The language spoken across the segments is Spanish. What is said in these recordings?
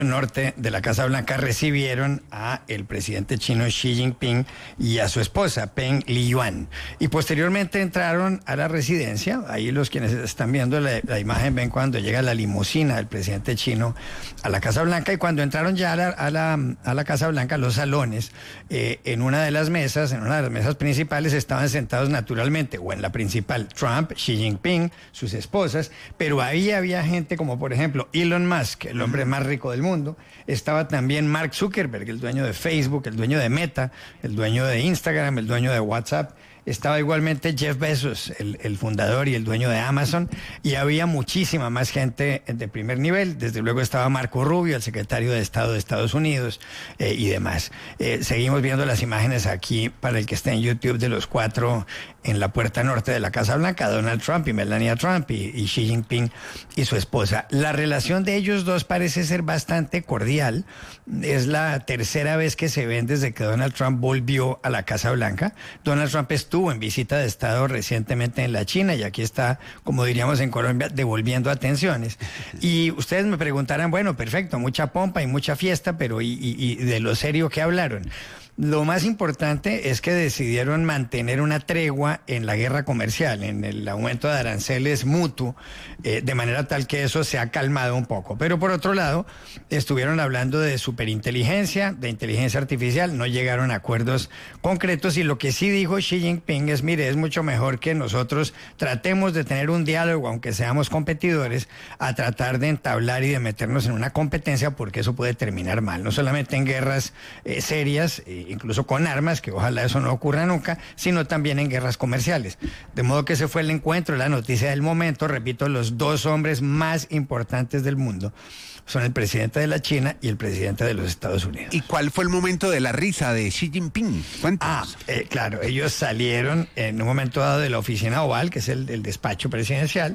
norte de la Casa Blanca recibieron a el presidente chino Xi Jinping y a su esposa Peng Liyuan, y posteriormente entraron a la residencia. Ahí los quienes están viendo la imagen ven cuando llega la limusina del presidente chino a la Casa Blanca, y cuando entraron ya a la Casa Blanca, los salones, en una de las mesas principales estaban sentados naturalmente, o en la principal, Trump, Xi Jinping, sus esposas, pero ahí había gente como por ejemplo Elon Musk, el hombre más rico del mundo. Estaba también Mark Zuckerberg, el dueño de Facebook, el dueño de Meta, el dueño de Instagram, el dueño de WhatsApp. Estaba igualmente Jeff Bezos, el fundador y el dueño de Amazon, y había muchísima más gente de primer nivel. Desde luego estaba Marco Rubio, el secretario de Estado de Estados Unidos, y demás. Seguimos viendo las imágenes aquí para el que esté en YouTube de los cuatro en la puerta norte de la Casa Blanca: Donald Trump y Melania Trump y Xi Jinping y su esposa. La relación de ellos dos parece ser bastante cordial. Es la tercera vez que se ven desde que Donald Trump volvió a la Casa Blanca. Donald Trump estuvo en visita de Estado recientemente en la China, y aquí está, como diríamos en Colombia, devolviendo atenciones. Y ustedes me preguntarán, bueno, perfecto, mucha pompa y mucha fiesta, pero ¿y de lo serio que hablaron? Lo más importante es que decidieron mantener una tregua en la guerra comercial, en el aumento de aranceles mutuo, de manera tal que eso se ha calmado un poco. Pero por otro lado, estuvieron hablando de superinteligencia, de inteligencia artificial, no llegaron a acuerdos concretos, y lo que sí dijo Xi Jinping es, mire, es mucho mejor que nosotros tratemos de tener un diálogo, aunque seamos competidores, a tratar de entablar y de meternos en una competencia, porque eso puede terminar mal, no solamente en guerras serias, incluso con armas, que ojalá eso no ocurra nunca, sino también en guerras comerciales. De modo que ese fue el encuentro, la noticia del momento. Repito, los dos hombres más importantes del mundo son el presidente de la China y el presidente de los Estados Unidos. ¿Y cuál fue el momento de la risa de Xi Jinping? Cuéntanos. Claro, ellos salieron en un momento dado de la oficina oval, que es el despacho presidencial,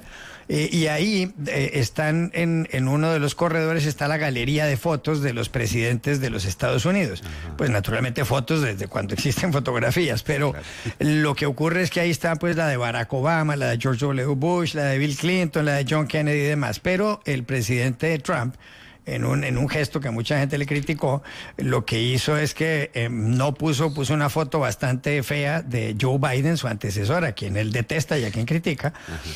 y ahí están en uno de los corredores, está la galería de fotos de los presidentes de los Estados Unidos. Ajá. Pues naturalmente fotos desde cuando existen fotografías, pero claro, lo que ocurre es que ahí está pues la de Barack Obama, la de George W. Bush, la de Bill Clinton, la de John Kennedy y demás, pero el presidente Trump, en un gesto que mucha gente le criticó, lo que hizo es que puso una foto bastante fea de Joe Biden, su antecesor, a quien él detesta y a quien critica,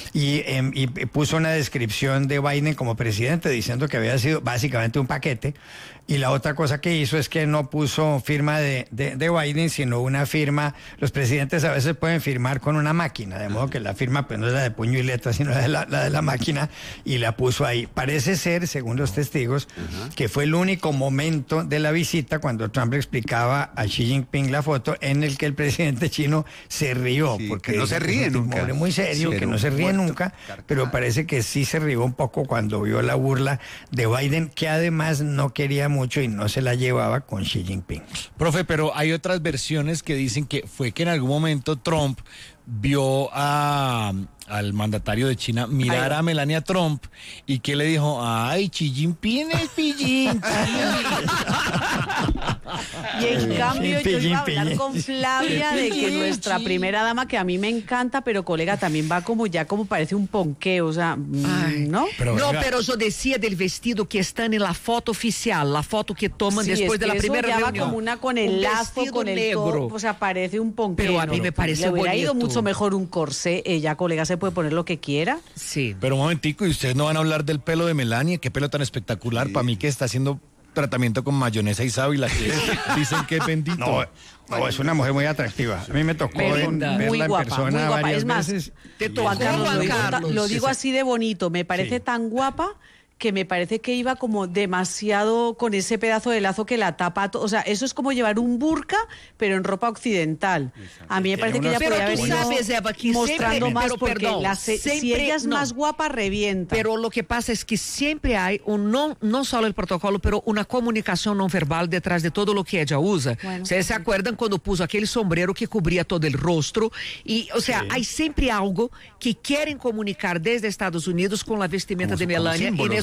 y puso una descripción de Biden como presidente, diciendo que había sido básicamente un paquete. Y la otra cosa que hizo es que no puso firma de Biden, sino una firma. Los presidentes a veces pueden firmar con una máquina, de modo que la firma pues no es la de puño y letra, sino la de la máquina, y la puso ahí. Parece ser, según los testigos, que fue el único momento de la visita cuando Trump le explicaba a Xi Jinping la foto, en el que el presidente chino se rió, porque no se ríe nunca. Un hombre muy serio, que no se ríe nunca, pero parece que sí se rió un poco cuando vio la burla de Biden, que además no quería mucho y no se la llevaba con Xi Jinping. Profe, pero hay otras versiones que dicen que fue que en algún momento Trump vio al mandatario de China mirar a Melania Trump y que le dijo, ay, Xi Jinping es pillín. Y en cambio yo iba a hablar con Flavia de que nuestra primera dama, que a mí me encanta, pero colega, también va como parece un ponqueo, o sea, ¿no? Pero yo decía del vestido que están en la foto oficial, la foto que toman después de la primera reunión. Va como una con el lazo, con el negro, top, o sea, parece un ponqueo. Pero a mí me parece bonito. Le hubiera ido mucho mejor un corsé, ella, colega, se puede poner lo que quiera. Sí. Pero un momentico, ¿y ustedes no van a hablar del pelo de Melania? Qué pelo tan espectacular, para mí que está haciendo tratamiento con mayonesa y sábila, que dicen que es bendito. No, es una mujer muy atractiva. A mí me tocó verla en persona varias veces. Te tocó, Carlos, lo digo así de bonito, me parece tan guapa que me parece que iba como demasiado con ese pedazo de lazo que la tapa, o sea, eso es como llevar un burka, pero en ropa occidental. A mí me parece que ella podría haber ido mostrando más, porque si ella es más guapa, revienta. Pero lo que pasa es que siempre hay no solo el protocolo, pero una comunicación no verbal detrás de todo lo que ella usa. Bueno, ¿ustedes se acuerdan cuando puso aquel sombrero que cubría todo el rostro? Y, o sea, hay siempre algo que quieren comunicar desde Estados Unidos con la vestimenta de Melania, y en eso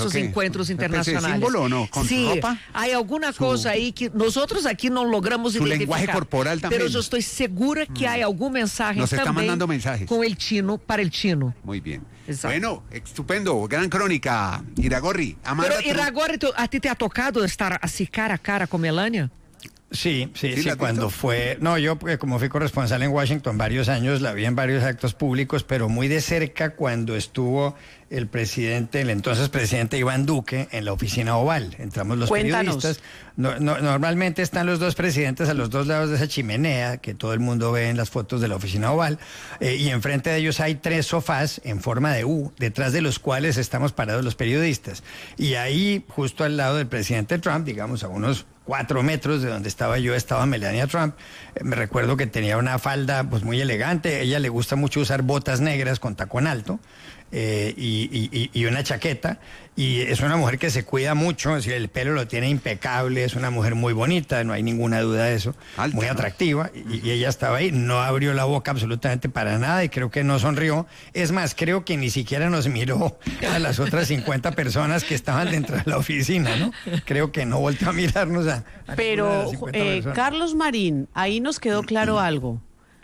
esos encuentros internacionales. ¿Es símbolo o no? ¿Con ropa? Hay alguna cosa ahí que nosotros aquí no logramos identificar. Su lenguaje corporal también. Pero yo estoy segura que hay algún mensaje Nos está mandando mensajes. Con el chino, para el chino. Muy bien. Exacto. Bueno, estupendo, gran crónica, Iragorri. Pero Iragorri, ¿a ti te ha tocado estar así cara a cara con Melania? Sí, cuando fue... No, yo como fui corresponsal en Washington varios años, la vi en varios actos públicos, pero muy de cerca cuando estuvo el entonces presidente Iván Duque en la oficina Oval. Entramos los periodistas. Normalmente están los dos presidentes a los dos lados de esa chimenea que todo el mundo ve en las fotos de la oficina Oval, y enfrente de ellos hay 3 sofás en forma de U, detrás de los cuales estamos parados los periodistas. Y ahí, justo al lado del presidente Trump, digamos a unos 4 metros de donde estaba yo, estaba Melania Trump. Me recuerdo que tenía una falda pues muy elegante. A ella le gusta mucho usar botas negras con tacón alto y una chaqueta. Y es una mujer que se cuida mucho, es decir, el pelo lo tiene impecable, es una mujer muy bonita, no hay ninguna duda de eso, alta, muy atractiva, y ella estaba ahí, no abrió la boca absolutamente para nada y creo que no sonrió. Es más, creo que ni siquiera nos miró a las otras 50 personas que estaban dentro de la oficina, ¿no? Creo que no volvió a mirarnos a Pero, Carlos Marín, ahí nos quedó claro algo.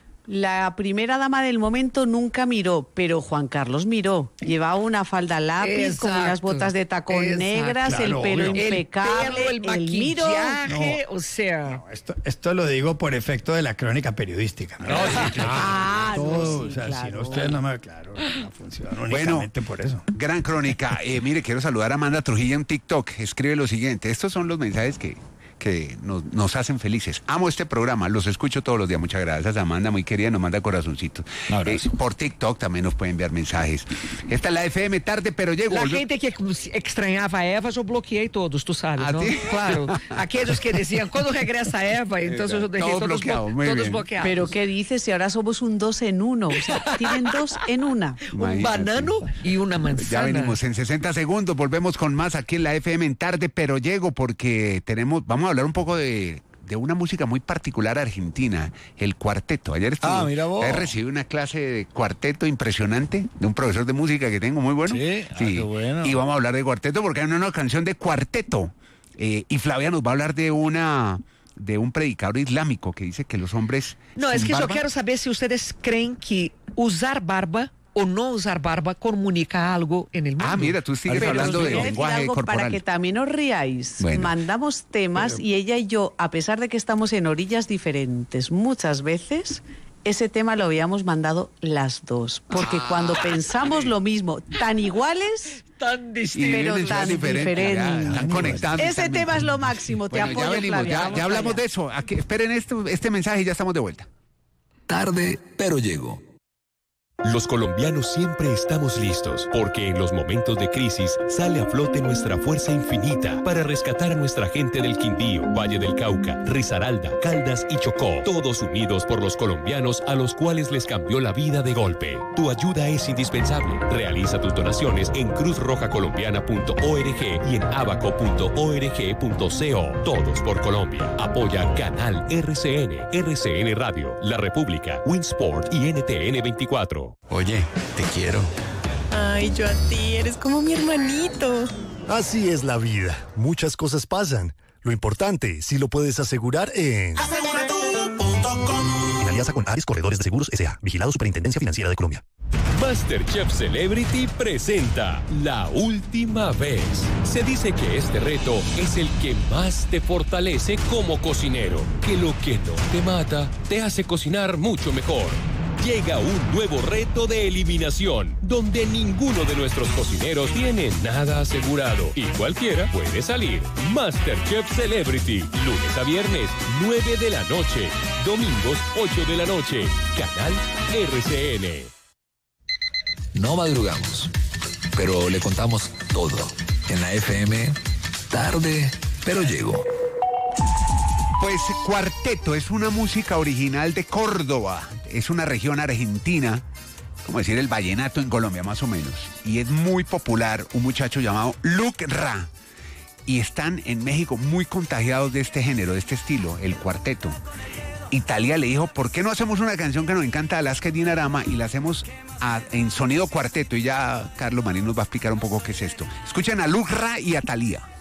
La primera dama del momento nunca miró, pero Juan Carlos miró. Llevaba una falda lápiz, con unas botas de tacón negras, claro, el pelo impecable, el maquillaje, no, o sea... No, esto lo digo por efecto de la crónica periodística. ¿No? Claro. Si no, ustedes no me... Claro, no funciona únicamente por eso. Gran crónica. Mire, quiero saludar a Amanda Trujillo en TikTok. Escribe lo siguiente. Estos son los mensajes que nos hacen felices. Amo este programa, los escucho todos los días. Muchas gracias, Amanda, muy querida, nos manda corazoncitos. Por TikTok también nos pueden enviar mensajes. Esta es la FM tarde, pero llego. La gente que extrañaba a Eva, yo bloqueé todos, tú sabes, ¿no? Claro. Aquellos que decían, ¿cuándo regresa Eva? Entonces yo dejé todos bloqueados. Pero ¿qué dices? Si ahora somos un 2 en 1. O sea, tienen 2 en 1. Un banano y una manzana. Ya venimos en 60 segundos, volvemos con más aquí en la FM en tarde, pero llego porque vamos a hablar un poco de una música muy particular argentina, el cuarteto. Ayer recibí una clase de cuarteto impresionante de un profesor de música que tengo muy bueno. Sí. Qué bueno. Y vamos a hablar de cuarteto porque hay una canción de cuarteto. Y Flavia nos va a hablar de un predicador islámico que dice que los hombres... No, es que yo quiero saber si ustedes creen que usar barba o no usar barba comunica algo en el mundo. Mira, tú sigues hablando de lenguaje corporal. Para que también os riáis. Bueno, mandamos temas y ella y yo, a pesar de que estamos en orillas diferentes muchas veces, ese tema lo habíamos mandado las dos. Porque cuando pensamos lo mismo, tan iguales... Tan distintos, pero tan diferentes. Están conectando. Ese tema es lo máximo. Te apoyo, ya venimos, Flavia, ya hablamos de eso. Aquí, esperen este mensaje y ya estamos de vuelta. Tarde, pero llego. Los colombianos siempre estamos listos, porque en los momentos de crisis sale a flote nuestra fuerza infinita para rescatar a nuestra gente del Quindío, Valle del Cauca, Risaralda, Caldas y Chocó, todos unidos por los colombianos a los cuales les cambió la vida de golpe. Tu ayuda es indispensable. Realiza tus donaciones en cruzrojacolombiana.org y en abaco.org.co. Todos por Colombia. Apoya Canal RCN, RCN Radio, La República, Winsport y NTN 24. Oye, te quiero. Ay, yo a ti, eres como mi hermanito. Así es la vida. Muchas cosas pasan. Lo importante, si lo puedes asegurar en... Aseguratu.com. En alianza con Ares Corredores de Seguros S.A. Vigilado Superintendencia Financiera de Colombia. MasterChef Celebrity presenta La Última Vez. Se dice que este reto es el que más te fortalece como cocinero, que lo que no te mata te hace cocinar mucho mejor. Llega un nuevo reto de eliminación, donde ninguno de nuestros cocineros tiene nada asegurado y cualquiera puede salir. MasterChef Celebrity, lunes a viernes, 9 de la noche, domingos, 8 de la noche, Canal RCN. No madrugamos, pero le contamos todo. En la FM, tarde, pero llego. Pues cuarteto es una música original de Córdoba. Es una región argentina, como decir el vallenato en Colombia, más o menos. Y es muy popular un muchacho llamado Luc Ra. Y están en México muy contagiados de este género, de este estilo, el cuarteto. y Thalía le dijo, ¿por qué no hacemos una canción que nos encanta, Alaska y Dinarama, y la hacemos en sonido cuarteto? Y ya Carlos Marín nos va a explicar un poco qué es esto. Escuchen a Lucra y a Thalía.